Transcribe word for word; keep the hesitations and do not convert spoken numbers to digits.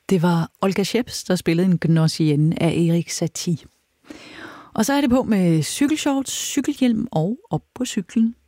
Det var Olga Scheps, der spillede en Gnossienne af Erik Satie. Og så er det på med cykelshorts, cykelhjelm og op på cyklen.